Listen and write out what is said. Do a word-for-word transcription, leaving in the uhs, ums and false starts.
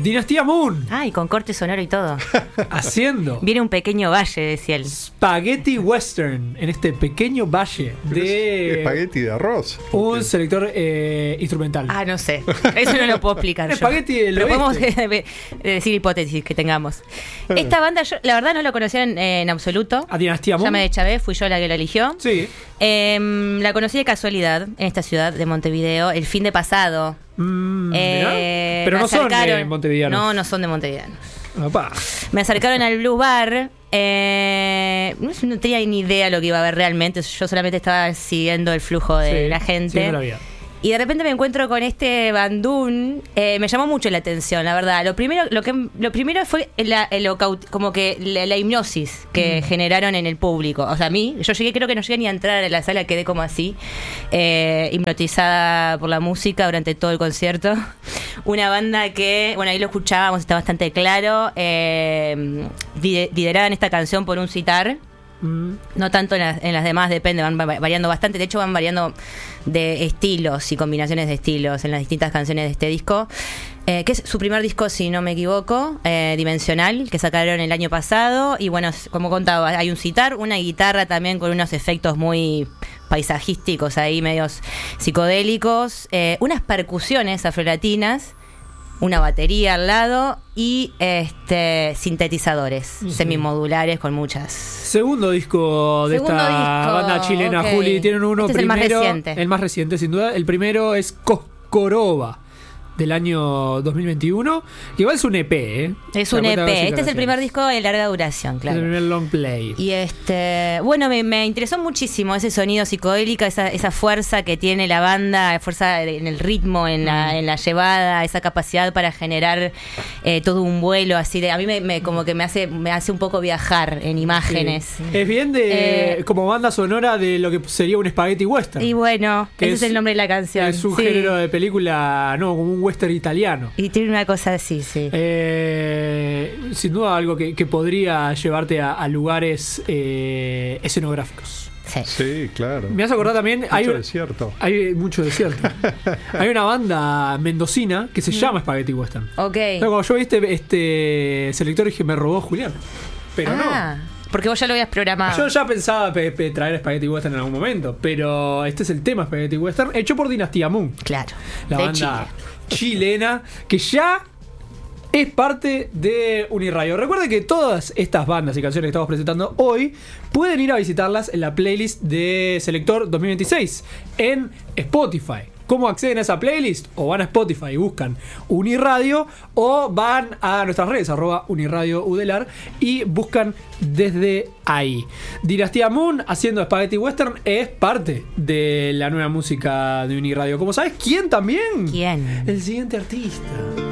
Dinastía Moon. Ay, con corte sonoro y todo. Haciendo. Viene un pequeño valle, decía él. Spaghetti Western. En este pequeño valle de. Espagueti de arroz. Un selector eh, instrumental. Ah, no sé. Eso no lo puedo explicar yo. Espagueti del Pero podemos oeste. decir hipótesis que tengamos. Esta banda, yo la verdad no lo conocía en, en absoluto. A Dinastía Moon. Ya me deschavé, fui yo la que la eligió. Sí. Eh, la conocí de casualidad en esta ciudad de Montevideo el fin de pasado. Mm, Eh, Pero me no son acercaron- de Montevideanos. No, no son de Montevideo. Opa. Me acercaron al Blues Bar. Eh, no, no tenía ni idea lo que iba a ver realmente. Yo solamente estaba siguiendo el flujo de Sí, la gente. siguiendo la vida. Y de repente me encuentro con este bandún. Eh, me llamó mucho la atención, la verdad. Lo primero, lo que, lo primero fue la, el, caut- como que la, la hipnosis que mm. generaron en el público. O sea, a mí, yo llegué, creo que no llegué ni a entrar a la sala, quedé como así, eh, hipnotizada por la música durante todo el concierto. Una banda que, bueno, ahí lo escuchábamos, está bastante claro. Eh, liderada en esta canción por un sitar. Mm. No tanto en las, en las demás, depende, van variando bastante. De hecho, van variando de estilos y combinaciones de estilos en las distintas canciones de este disco, eh, que es su primer disco, si no me equivoco, eh, Dimensional, que sacaron el año pasado. Y bueno, como contaba, hay un sitar, una guitarra también con unos efectos muy paisajísticos ahí, medios psicodélicos, eh, unas percusiones afrolatinas, una batería al lado y este sintetizadores sí. semimodulares con muchas. Segundo disco de Segundo esta disco, banda chilena, okay. Juli. Tienen uno este primero. Es el más reciente. El más reciente, sin duda. El primero es Coscorova, del año dos mil veintiuno. Igual es un E P, ¿eh? Es un E P. Este es el primer disco de larga duración, claro. Es el primer long play. Y este, bueno, me, me interesó muchísimo ese sonido psicodélico, esa, esa fuerza que tiene la banda, fuerza en el ritmo, en la, en la llevada, esa capacidad para generar eh, todo un vuelo así de. A mí me, me como que me hace, me hace un poco viajar en imágenes. Sí. Es bien de eh, como banda sonora de lo que sería un spaghetti western. Y bueno, ese es, es el nombre de la canción. Es un sí. género de película, no, como un western italiano. Y tiene una cosa así, sí. Eh, sin duda algo que, que podría llevarte a, a lugares eh, escenográficos. Sí. Sí, claro. Me has acordado también. Mucho hay, desierto. Hay mucho desierto. Hay una banda mendocina que se llama Spaghetti Western. Ok. Pero cuando yo vi este, este selector dije, me robó Julián. Pero ah. no. Porque vos ya lo habías programado. Yo ya pensaba pe- pe- traer Spaghetti Western en algún momento, pero este es el tema Spaghetti Western, hecho por Dinastía Moon. Claro. La de banda Chile. chilena, que ya es parte de Uniradio. Recuerden que todas estas bandas y canciones que estamos presentando hoy pueden ir a visitarlas en la playlist de Selector dos mil veintiséis en Spotify. ¿Cómo acceden a esa playlist? O van a Spotify y buscan Uniradio, o van a nuestras redes, arroba Uniradio Udelar, y buscan desde ahí. Dinastía Moon, haciendo Spaghetti Western, es parte de la nueva música de Uniradio. ¿Cómo sabes quién también? ¿Quién? El siguiente artista.